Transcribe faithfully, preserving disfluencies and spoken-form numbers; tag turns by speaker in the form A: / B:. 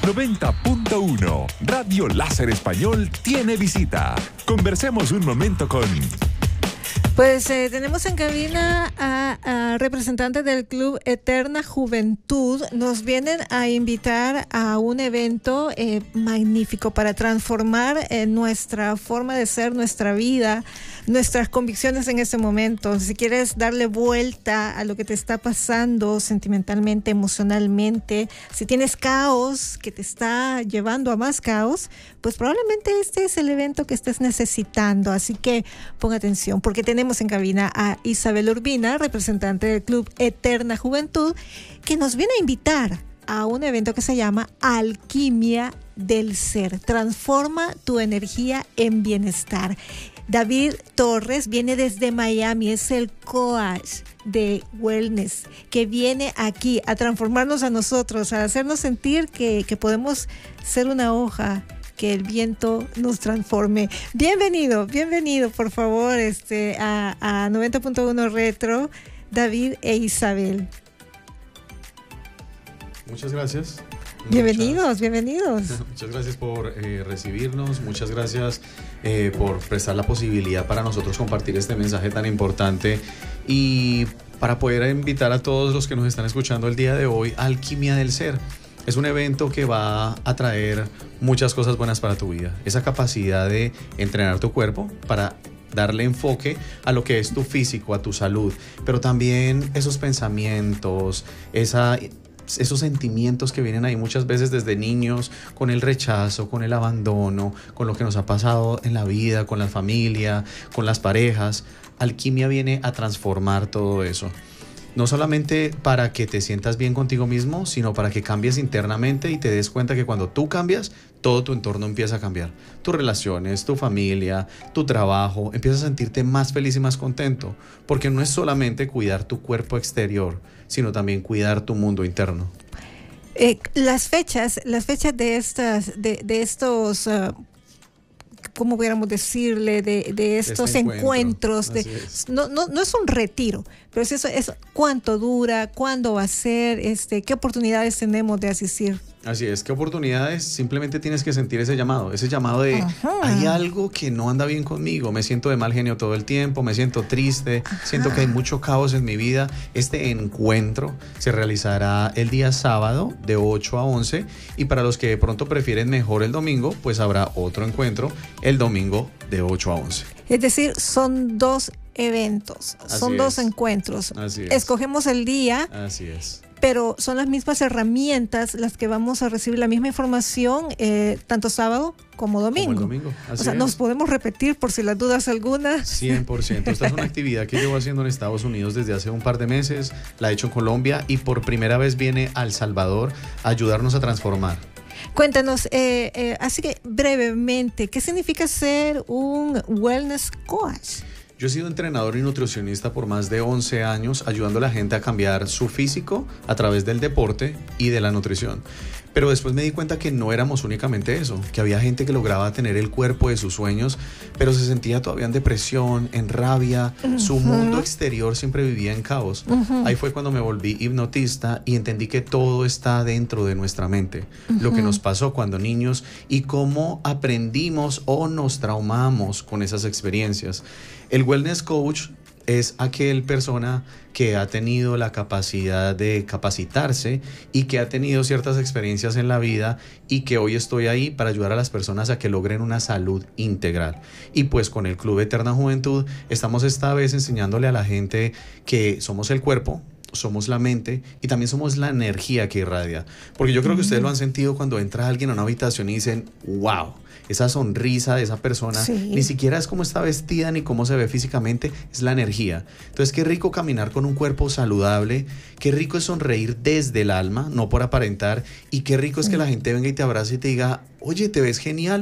A: noventa punto uno. Radio Láser Español tiene visita. Conversemos un momento con...
B: Pues eh, tenemos en cabina a, a representantes del Club Eterna Juventud. Nos vienen a invitar a un evento eh, magnífico para transformar eh, nuestra forma de ser, nuestra vida, nuestras convicciones en este momento. Si quieres darle vuelta a lo que te está pasando sentimentalmente, emocionalmente, si tienes caos que te está llevando a más caos, pues probablemente este es el evento que estés necesitando. Así que ponga atención, porque tenemos en cabina a Isabel Urbina, representante del Club Eterna Juventud, que nos viene a invitar a un evento que se llama Alquimia del Ser. Transforma tu energía en bienestar. David Torres viene desde Miami, es el coach de wellness que viene aquí a transformarnos a nosotros, a hacernos sentir que, que podemos ser una hoja, que el viento nos transforme. Bienvenido, bienvenido, por favor, este, a, a noventa punto uno Retro, David e Isabel.
C: Muchas gracias.
B: Bienvenidos,
C: muchas,
B: bienvenidos.
C: Muchas gracias por eh, recibirnos, muchas gracias eh, por prestar la posibilidad para nosotros compartir este mensaje tan importante y para poder invitar a todos los que nos están escuchando el día de hoy a Alquimia del Ser. Es un evento que va a traer muchas cosas buenas para tu vida. Esa capacidad de entrenar tu cuerpo para darle enfoque a lo que es tu físico, a tu salud, pero también esos pensamientos, esa, esos sentimientos que vienen ahí muchas veces desde niños, con el rechazo, con el abandono, con lo que nos ha pasado en la vida, con la familia, con las parejas. Alquimia viene a transformar todo eso. No solamente para que te sientas bien contigo mismo, sino para que cambies internamente y te des cuenta que cuando tú cambias, todo tu entorno empieza a cambiar. Tus relaciones, tu familia, tu trabajo, empiezas a sentirte más feliz y más contento. Porque no es solamente cuidar tu cuerpo exterior, sino también cuidar tu mundo interno.
B: Eh, las fechas, las fechas de estas, de, de estos... Uh... ¿cómo pudiéramos decirle? De, de estos
C: este encuentro.
B: encuentros. De, no, no, no es un retiro, pero es eso, es cuánto dura, cuándo va a ser, este, qué oportunidades tenemos de asistir.
C: Así es, ¿qué oportunidades? Simplemente tienes que sentir ese llamado, ese llamado de Ajá. hay algo que no anda bien conmigo, me siento de mal genio todo el tiempo, me siento triste, Ajá. siento que hay mucho caos en mi vida. Este encuentro se realizará el día sábado de ocho a once y para los que de pronto prefieren mejor el domingo, pues habrá otro encuentro el domingo de ocho a once.
B: Es decir, son dos eventos, Así son es. dos encuentros.
C: Así es.
B: Escogemos el día.
C: Así es.
B: Pero son las mismas herramientas las que vamos a recibir la misma información eh, tanto sábado como domingo.
C: Como el domingo. Así
B: o sea,
C: es.
B: Nos podemos repetir por si las dudas alguna.
C: cien por ciento. Esta es una actividad que llevo haciendo en Estados Unidos desde hace un par de meses, la he hecho en Colombia y por primera vez viene a El Salvador a ayudarnos a transformar.
B: Cuéntanos, eh, eh, así que brevemente, ¿qué significa ser un wellness coach?
C: Yo he sido entrenador y nutricionista por más de once años, ayudando a la gente a cambiar su físico a través del deporte y de la nutrición. Pero después me di cuenta que no éramos únicamente eso, que había gente que lograba tener el cuerpo de sus sueños, pero se sentía todavía en depresión, en rabia, uh-huh. su mundo exterior siempre vivía en caos. Uh-huh. Ahí fue cuando me volví hipnotista y entendí que todo está dentro de nuestra mente, uh-huh. lo que nos pasó cuando niños y cómo aprendimos o nos traumamos con esas experiencias. El wellness coach es aquel persona que ha tenido la capacidad de capacitarse y que ha tenido ciertas experiencias en la vida y que hoy estoy ahí para ayudar a las personas a que logren una salud integral. Y pues con el Club Eterna Juventud estamos esta vez enseñándole a la gente que somos el cuerpo, somos la mente y también somos la energía que irradia. Porque yo creo que ustedes lo han sentido cuando entra alguien a una habitación y dicen, wow, esa sonrisa de esa persona, sí. ni siquiera es cómo está vestida ni cómo se ve físicamente, es la energía. Entonces, qué rico caminar con un cuerpo saludable, qué rico es sonreír desde el alma, no por aparentar, y qué rico es que la gente venga y te abrace y te diga, oye, te ves genial.